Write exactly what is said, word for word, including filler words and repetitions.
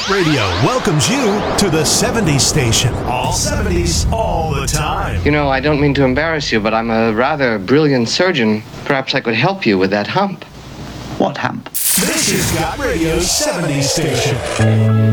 Radio welcomes you to the seventies station. All seventies, all the time. You know, I don't mean to embarrass you, but I'm a rather brilliant surgeon. Perhaps I could help you with that hump. What hump? This is Got Radio's seventies station.